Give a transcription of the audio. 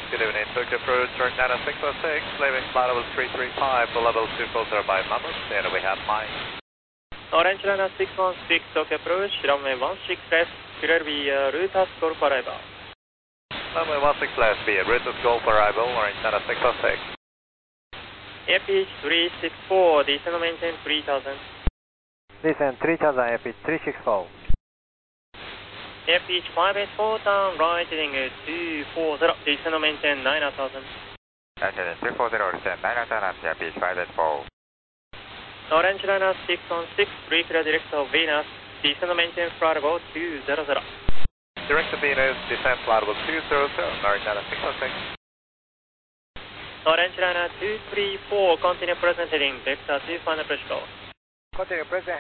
Good evening, Tokyo approach, direct 9606, leaving flight level 335 for level 240 by Mammoth, and we have mine. Orange Liner 616, Tokyo approach, runway 16 left, clear via Rutas Golf arrival. Runway 16 left via Rutas Golf arrival, Orange Liner 616. Airpitch 364, descend maintain 3000. Descend 3000, airpitch 364. Airpitch 584, turn right heading 240, descend maintain 9000. Right heading 240, descend 9000 at airpitch 584. Orange Liner 616, pre-clear direct of Venus, descend maintain flight level 200. Direct to Venus, descend flight level 200, Orange Liner 616. Orange Liner 234, continue present heading, vector 2 final approach call. Continue present